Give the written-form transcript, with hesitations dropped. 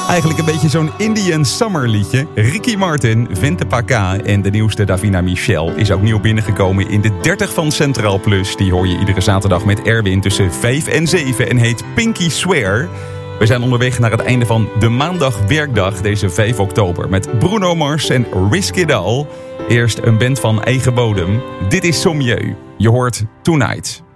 Eigenlijk een beetje zo'n Indian Summer liedje. Ricky Martin, Vente Paka en de nieuwste Davina Michel is ook nieuw binnengekomen in de 30 van Centraal Plus. Die hoor je iedere zaterdag met Erwin tussen 5 en 7 en heet Pinky Swear. We zijn onderweg naar het einde van de maandag werkdag deze 5 oktober met Bruno Mars en Risk It All. Eerst een band van eigen bodem. Dit is Sommieu. Je hoort Tonight.